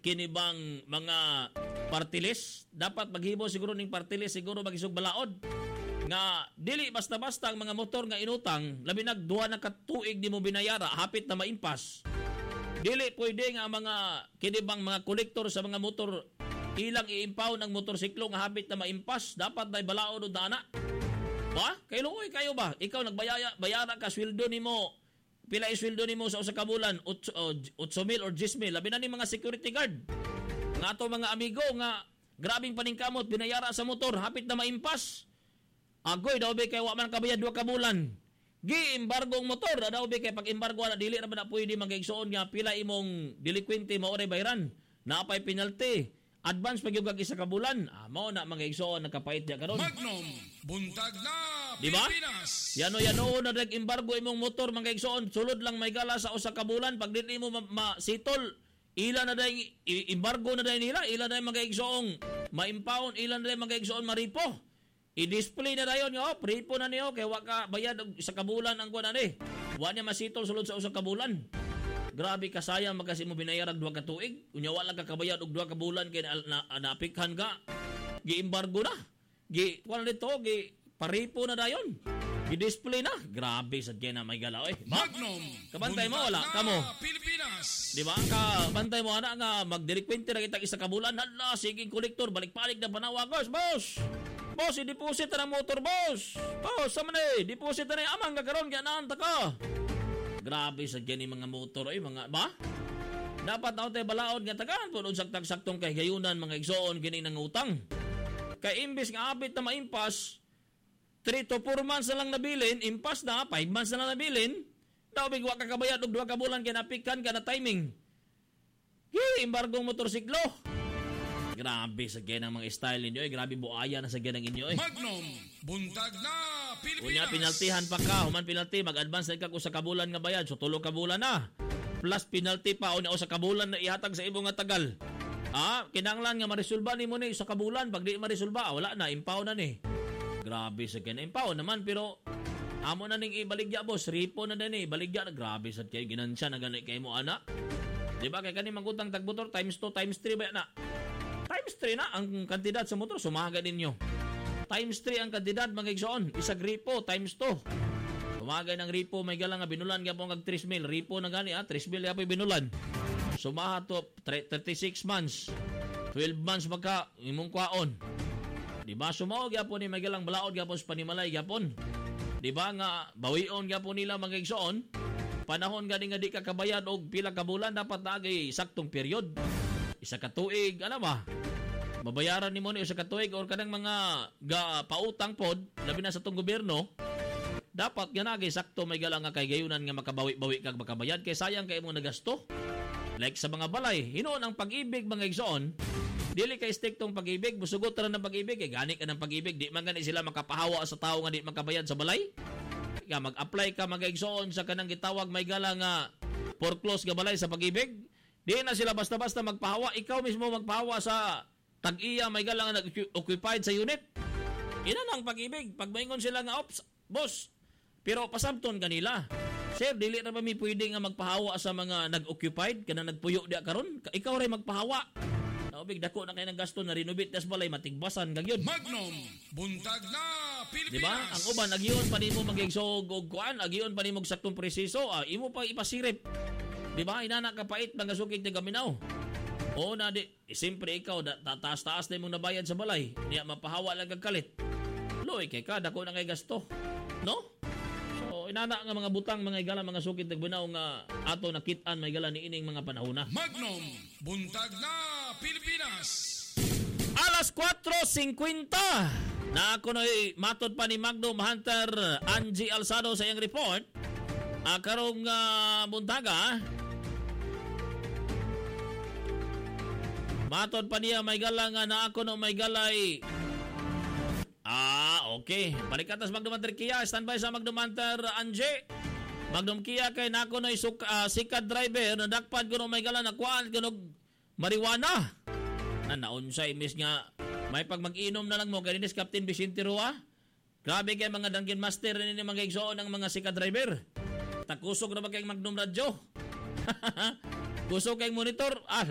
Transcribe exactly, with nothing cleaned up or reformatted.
kinibang mga partilis. Dapat maghimo siguro ning partilis siguro magisog balaod. Nga dili basta-basta ang mga motor nga inutang, labi nag duha na katuig di mo binayara, hapit na maimpas. Dili pwede nga mga kinibang mga kolektor sa mga motor ilang i-impound ang motorsiklo nga hapit na maimpas, dapat na balaod o dana. Ba? Kay luoy kayo ba? Ikaw nagbayaya bayara ka sweldo nimo. Pila isweldo nimo sa usa ka bulan? eight mil or ten mil. Labi na ni mga security guard. Nga ato mga amigo nga grabing paningkamot binayara sa motor hapit na maimpas. Agoy daw be kay wa man kabayad duha ka bulan. Gi-embargo ang motor daw be kay pag-embargo na dili ra ba na pwede magigsuon nga pila imong delinquente mao ray bayran. Naapay penalty. Advance pagyugag isa ka bulan. Ah, mao na magigsuon nakapait dia karon. Magnum buntag na diba? Pilipinas. Yano yano na dag embargo imong motor magigsuon sulod lang may gala sa usa ka bulan pag dili mo masitol ila na day embargo na day nila ila na magigsuon ma-impound ila na day magigsuon maripo. I-display na dayon nga, oh, pripo na niyo, kaya waka bayad sa kabulan ang kuwan ani. Wa niya masitol sulod sa usa ka bulan. Grabe ka sayang magkasi mo binayarag duha ka tuig. Unya wala ka kabayad og duha ka bulan kay na, na, naapikhan ka. Gi-embargo na. Gi kuan dito, gi paripo na dayon. Gi-display na. Grabe sad kay na may galaw eh. Magnum. Kabantay mo wala kamo. Pilipinas. Di ba? Ka bantay mo ana nga magdelikwente ra kita isa ka bulan. Hala, sige kolektor balik-balik na panawa, boss, boss. Boss, i-deposit na ng motor, boss. Boss, sama na eh. Deposit na eh. Amang gagaroon, ganaan ta ka. Grabe sa dyan mga motor. Ay, mga, ba? Dapat na tayo balaod nga tagaan po. Doon saktak-saktong kay gayunan, mga igsoon, gini ng utang. Kaya imbis nga apit na maimpas, three to four months na lang nabilin, impas na, five months na lang nabilin, daw bigwa ka kabayad og duha ka bulan, kaya napikan ka na timing. Hi, embargong motorsiklo. Grabe sa ganang mga style ninyo eh. Grabe buaya na sa ganang inyo eh. Magnum buntag na Pilipinas. Kunya pinaltihan pa ka, human penalty, mag-advance na ka sa kabulan nga bayad, so tulo kabulan na. Plus penalty pa o sa kabulan na ihatag sa ibong nga tagal. Ah, kinanglan nga marisulba nimo ni sa kabulan, pag di marisulba, wala na, impound na ni. Grabe sa ganang impound naman pero amo na ning ibaligya boss, ripo na din eh, baligya na grabe sad kay ginansya na ganay kay mo ana. Di ba kay kani mangutang tagmotor times two times three ba na? Times three na ang kandidat sa motor, sumaga ninyo. Times three ang kandidat, mga igsoon. Isa gripo, times two. Sumagay ng ripo, may galang nga binulan nga po kag three mil. Ripo na gani, ah, three mil nga po binulan. Sumaha to thirty-six months. twelve months magka, imong kwaon. Diba, sumaog nga po ni may galang balaod nga po sa panimalay nga po. Diba nga, bawion nga po nila mga igsoon. Panahon gani nga di ka kabayad og pila ka bulan, dapat na agay saktong period. Isa ka tuig, ano ba? Babayaran ni mo ni isa ka tuig or kanang mga ga, pautang pod, labi na sa tong gobyerno, dapat ganagay sakto may galang nga kay gayunan nga makabawi-bawi kag makabayad kay sayang kay imong nagasto. Like sa mga balay, hinuon ang pag-ibig mga igsoon, dili kay striktong pag-ibig, musugot ra ng pag-ibig, kay gani ka ng pag-ibig, di man gani sila makapahawa sa tao nga di makabayad sa balay. Kaya mag-apply ka mga igsoon sa kanang gitawag may galang nga foreclose nga balay sa pag-ibig. Di na sila basta-basta magpahawa. Ikaw mismo magpahawa sa tag-iya may galang nag-occupied sa unit. Ina ang pag-ibig. Pag maingon sila nga, ops, boss, pero pasabton kanila. Sir, dili na ba may pwede nga magpahawa sa mga nag-occupied? Kana nagpuyo diya karon? Ikaw rin magpahawa. Naubig, dako na kayo ng gasto na renovate tas balay, matigbasan kag yun. Magnum buntag na Pilipinas. Diba? Ang uban, agiyon pa nimo magigsog og kuan, agiyon pa nimo saktong presiso, ah, imo pa ipasirip. Diba? Inana kapait mga sukig na gaminaw. Oo na di. Eh, siyempre ikaw, taas-taas na mong nabayad sa balay. Niya mapahawa lang kagkalit. Loy, kay ka, dako na kay gasto. No? So, inana nga mga butang, mga igala, mga sukid na gaminaw nga ato nakitaan, mga igala ni ining mga panahon na. Magnum buntag na Pilipinas. Alas four fifty. Na ako na'y matod pa ni Magnum Hunter Angie Alsado sa iyang report. Ah, karong uh, buntaga, matod pa niya may galang na ako no may galay. Ah, okay. Palikatas Magnum Hunter Kia, standby sa Magnum Hunter Angie. Magnum Kia kay nako no isuk uh, sikat driver na dakpad kuno may galang nakuan kuno marijuana. Na naunsay miss nga may pag mag-inom na lang mo kay dinis Captain Vicente Roa. Grabe kay mga Dunkin Master ni mga igsoon ng mga sikat driver. Takusog na ba kayong Magnum Radio? Kusog kayong monitor? Ah,